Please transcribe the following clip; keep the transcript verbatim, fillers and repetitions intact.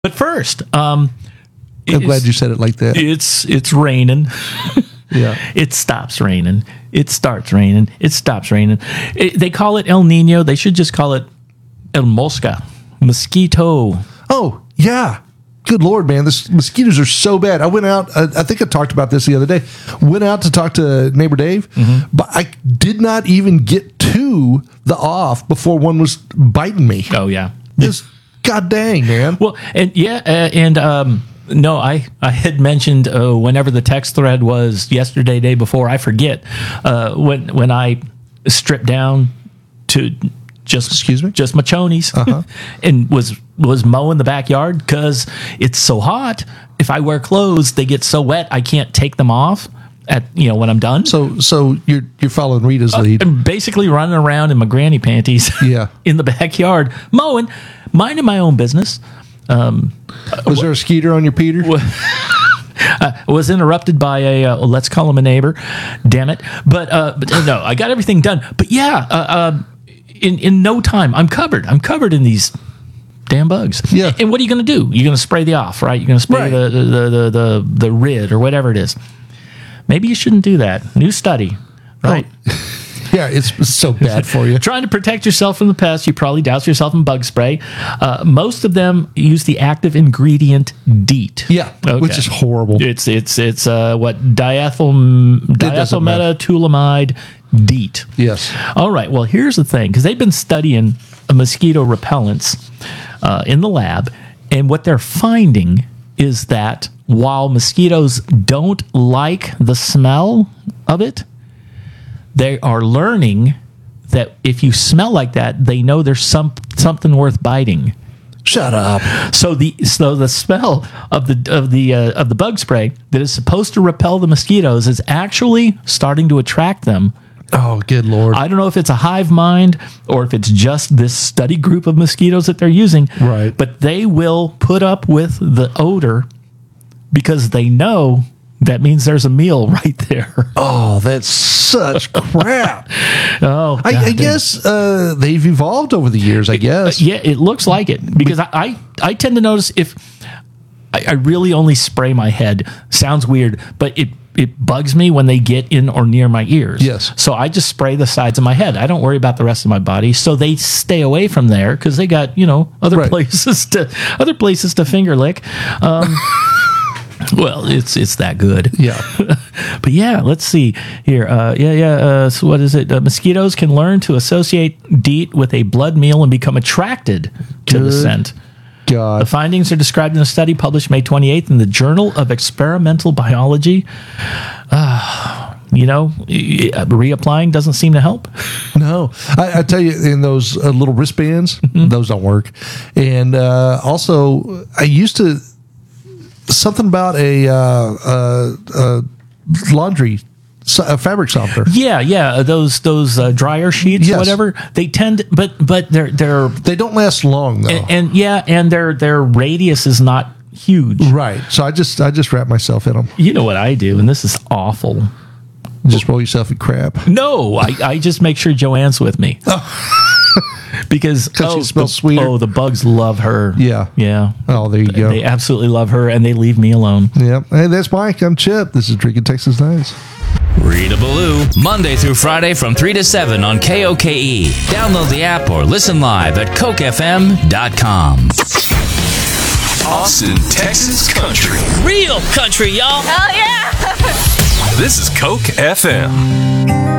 But first, um, I'm glad you said it like that. It's it's raining. Yeah. It stops raining. It starts raining. It stops raining. It, they call it El Nino. They should just call it El Mosca, mosquito. Oh, yeah. Good Lord, man. This mosquitoes are so bad. I went out, I, I think I talked about this the other day. Went out to talk to neighbor Dave, mm-hmm. but I did not even get to the off before one was biting me. Oh, yeah. Just, God dang, man. Well, and yeah, uh, and um, no, I, I had mentioned uh, whenever the text thread was yesterday, day before, I forget, uh, when when I stripped down to just excuse me, just my chonies, uh-huh. and was was mowing the backyard because it's so hot. If I wear clothes, they get so wet I can't take them off at you know when I'm done. So so you're you're following Rita's lead. Uh, I'm basically running around in my granny panties, yeah, in the backyard mowing, minding my own business. Um, was uh, there a skeeter on your Peter? I was interrupted by a uh, let's call him a neighbor. Damn it! But uh, but no, I got everything done. But yeah, uh, uh, in in no time, I'm covered. I'm covered in these damn bugs. Yeah. And what are you going to do? You're going to spray the off, right? You're going to spray right. the, the, the the the rid or whatever it is. Maybe you shouldn't do that. New study, right? Oh. Yeah, it's so bad for you. Trying to protect yourself from the pests, you probably douse yourself in bug spray. Uh, most of them use the active ingredient DEET. Yeah, okay. Which is horrible. It's it's it's uh, what diethyl diethylmetatoluamide DEET. Yes. All right. Well, here's the thing, because they've been studying mosquito repellents uh, in the lab, and what they're finding is that while mosquitoes don't like the smell of it, they are learning that if you smell like that, they know there's some something worth biting. Shut up. So the so the smell of the of the uh, of the bug spray that is supposed to repel the mosquitoes is actually starting to attract them. Oh, good Lord. I don't know if it's a hive mind or if it's just this study group of mosquitoes that they're using. Right. But they will put up with the odor because they know that means there's a meal right there. Oh, that's such crap. Oh, I, I guess uh, they've evolved over the years, I guess. Uh, yeah, it looks like it. Because I, I, I tend to notice if I, I really only spray my head. Sounds weird, but it, it bugs me when they get in or near my ears. Yes. So I just spray the sides of my head. I don't worry about the rest of my body. So they stay away from there because they got, you know, other right. places to other places to finger lick. Um Well, it's it's that good. Yeah. But yeah, let's see here. Uh, yeah, yeah. Uh, so what is it? Uh, mosquitoes can learn to associate DEET with a blood meal and become attracted to good the scent. God. The findings are described in a study published May twenty-eighth in the Journal of Experimental Biology. Uh, you know, reapplying doesn't seem to help. No. I, I tell you, in those uh, little wristbands, mm-hmm. those don't work. And uh, also, I used to... Something about a, uh, uh, uh, laundry, a fabric softener. Yeah, yeah, those those uh, dryer sheets, yes. whatever. They tend, but but they're they're they don't last long though. And, and yeah, and their their radius is not huge. Right. So I just I just wrap myself in them. You know what I do, and this is awful. Just roll yourself in crap. No, I, I just make sure Joanne's with me. Because oh, she smells the, sweeter. Oh, the bugs love her. Yeah. Yeah. Oh, there you they, go. They absolutely love her, and they leave me alone. Yeah. Hey, that's Mike. I'm Chip. This is Drinking Texas Nice. Rita Ballou, Monday through Friday from three to seven on K O K E. Download the app or listen live at coke f m dot com. Austin, Texas country. Real country, y'all. Hell yeah. This is Coke F M.